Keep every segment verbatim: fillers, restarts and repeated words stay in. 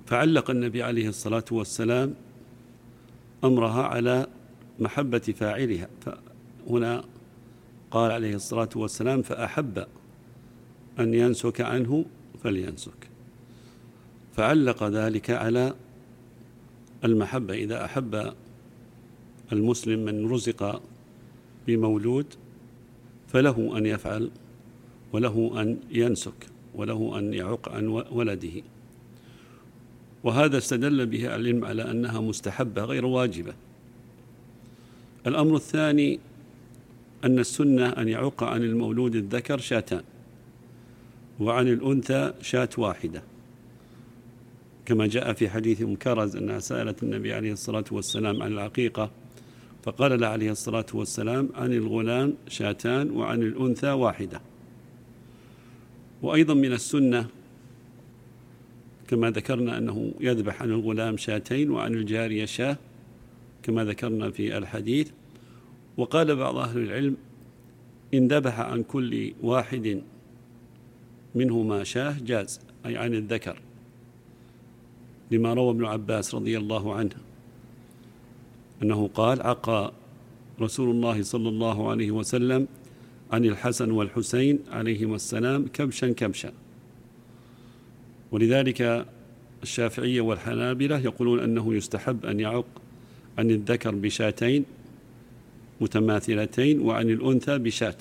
فعلق النبي عليه الصلاة والسلام أمرها على محبة فاعلها، فهنا قال عليه الصلاة والسلام فأحب أن ينسك عنه فلينسك، فعلق ذلك على المحبة. إذا أحب المسلم من رزق بمولود فله أن يفعل وله أن ينسك وله أن يعق عن ولده، وهذا استدل به العلم على أنها مستحبة غير واجبة. الأمر الثاني أن السنة أن يعق عن المولود الذكر شاتان، وعن الأنثى شاة واحدة، كما جاء في حديث مكرز أنها سألت النبي عليه الصلاة والسلام عن العقيقة فقال لها عليه الصلاة والسلام عن الغلام شاتان وعن الأنثى واحدة. وأيضا من السنة كما ذكرنا أنه يذبح عن الغلام شاتين وعن الجارية شاة كما ذكرنا في الحديث. وقال بعض أهل العلم إن ذبح عن كل واحد منهما شاة جاز، أي عن الذكر، لما روى ابن عباس رضي الله عنه أنه قال عقى رسول الله صلى الله عليه وسلم عن الحسن والحسين عليهما السلام كبشا كبشا. ولذلك الشافعية والحنابلة يقولون أنه يستحب أن يعق عن الذكر بشاتين متماثلتين وعن الأنثى بشاة.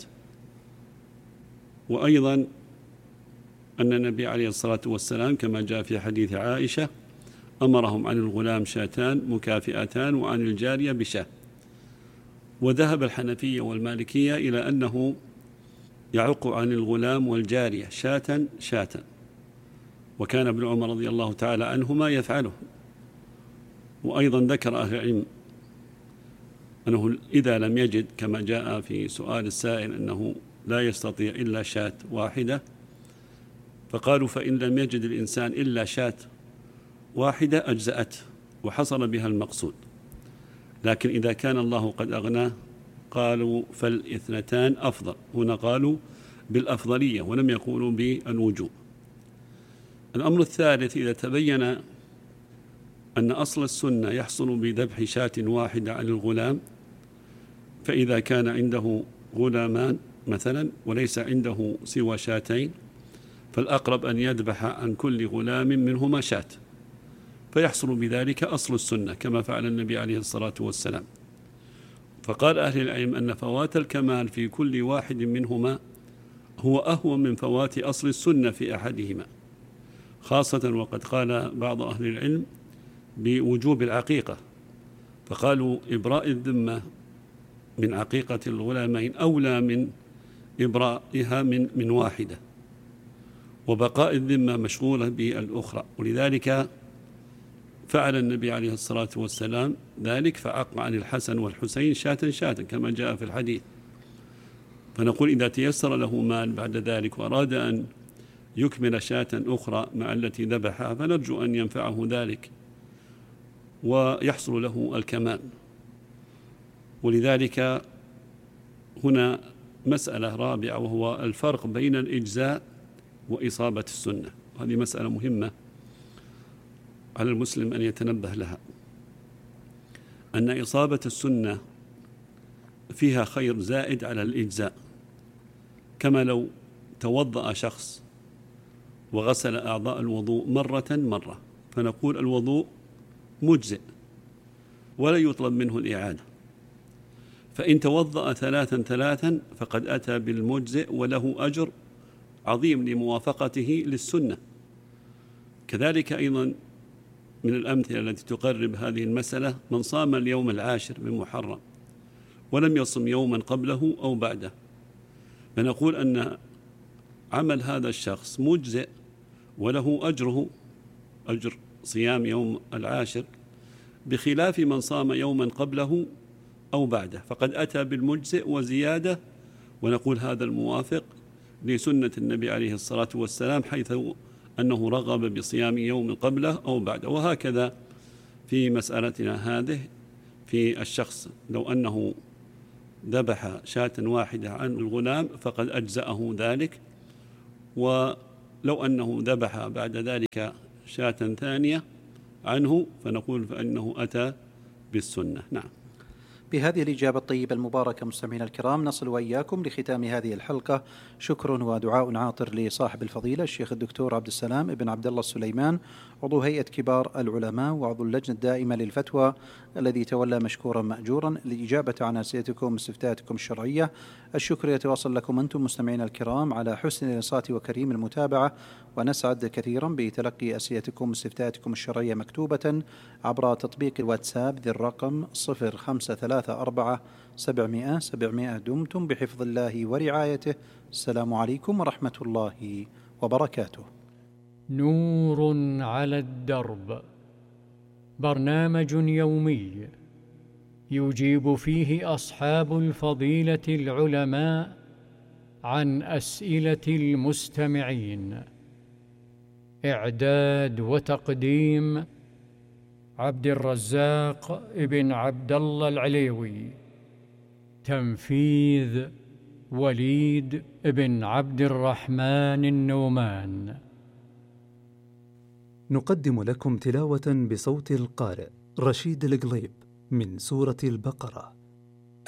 وأيضا أن النبي عليه الصلاة والسلام كما جاء في حديث عائشة أمرهم عن الغلام شاتان مكافئتان وعن الجارية بشاة. وذهب الحنفية والمالكية إلى أنه يعق عن الغلام والجارية شاة شاة، وكان ابن عمر رضي الله تعالى عنهما يفعله. وأيضا ذكر أهل العلم أنه إذا لم يجد كما جاء في سؤال السائل أنه لا يستطيع إلا شاة واحدة، فقالوا فإن لم يجد الإنسان إلا شاة واحدة أجزأته وحصل بها المقصود. لكن إذا كان الله قد أغناه قالوا فالاثنتان أفضل، هنا قالوا بالأفضلية ولم يقولوا بالوجوب. الأمر الثالث إذا تبين أن أصل السنة يحصل بذبح شاة واحدة عن الغلام، فإذا كان عنده غلامان مثلا وليس عنده سوى شاتين فالأقرب أن يذبح عن كل غلام منهما شاة، فيحصل بذلك أصل السنة كما فعل النبي عليه الصلاة والسلام. فقال أهل العلم أن فوات الكمال في كل واحد منهما هو أهون من فوات أصل السنة في أحدهما، خاصة وقد قال بعض أهل العلم بوجوب العقيقة، فقالوا إبراء الذمة من عقيقة الغلامين أولى من إبرائها من من واحدة، وبقاء الذمة مشغولة بالأخرى. ولذلك فعل النبي عليه الصلاة والسلام ذلك، فعق عن الحسن والحسين شاة شاة كما جاء في الحديث. فنقول إذا تيسر له مال بعد ذلك وأراد أن يكمل شاة أخرى مع التي ذبحها فنرجو أن ينفعه ذلك ويحصل له الكمال. ولذلك هنا مسألة رابعة وهو الفرق بين الإجزاء وإصابة السنة، هذه مسألة مهمة على المسلم أن يتنبه لها، أن إصابة السنة فيها خير زائد على الإجزاء. كما لو توضأ شخص وغسل أعضاء الوضوء مرة مرة فنقول الوضوء مجزئ ولا يطلب منه الإعادة، فإن توضأ ثلاثا ثلاثا فقد أتى بالمجزئ وله أجر عظيم لموافقته للسنة. كذلك أيضا من الأمثلة التي تقرب هذه المسألة من صام اليوم العاشر من محرم ولم يصم يوما قبله أو بعده، فنقول أن عمل هذا الشخص مجزئ وله أجره أجر صيام يوم العاشر، بخلاف من صام يوما قبله أو بعده فقد أتى بالمجزئ وزيادة، ونقول هذا الموافق لسنة النبي عليه الصلاة والسلام حيث أنه رغب بصيام يوم قبله أو بعده. وهكذا في مسألتنا هذه في الشخص لو أنه ذبح شاة واحدة عن الغلام فقد أجزأه ذلك، ولو أنه ذبح بعد ذلك شاة ثانية عنه فنقول فإنه أتى بالسنة. نعم. بهذه الإجابة الطيبة المباركة مستمعينا الكرام نصل وإياكم لختام هذه الحلقة. شكر ودعاء عاطر لصاحب الفضيلة الشيخ الدكتور عبد السلام بن عبد الله السليمان، عضو هيئة كبار العلماء وعضو اللجنة الدائمة للفتوى، الذي تولى مشكورا مأجورا الإجابة عن أسئلتكم واستفتاءاتكم الشرعية. الشكر يتواصل لكم أنتم مستمعينا الكرام على حسن الإنصات وكريم المتابعة، ونسعد كثيرا بتلقي أسئلتكم واستفتاءاتكم الشرعية مكتوبة عبر تطبيق الواتساب ذي الرقم صفر خمسة ثلاثة أربعة سبعمائة سبعمائة. دمتم بحفظ الله ورعايته. السلام عليكم ورحمة الله وبركاته. نور على الدرب، برنامج يومي يجيب فيه أصحاب الفضيلة العلماء عن أسئلة المستمعين. إعداد وتقديم عبد الرزاق ابن عبد الله العليوي. تنفيذ وليد ابن عبد الرحمن النومان. نقدم لكم تلاوة بصوت القارئ رشيد القليب من سورة البقرة.